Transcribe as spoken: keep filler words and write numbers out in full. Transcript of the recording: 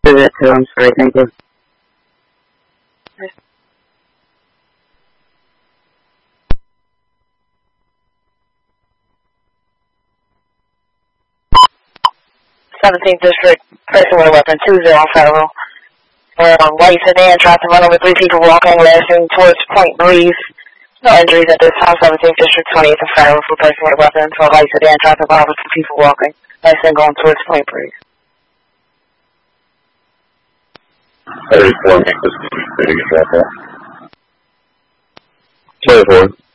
Do that too, I'm sorry, thank you. seventeenth District, person with a weapon, two zero Federal. Um, white sedan tried to run over three people walking, lasting towards Point Breeze. No injuries at this time, seventeenth District, twentieth and Federal for person with a weapon. So a white sedan tried to run over two people walking, lasting going towards Point Breeze. thirty-four, make this city drop off. twenty-four.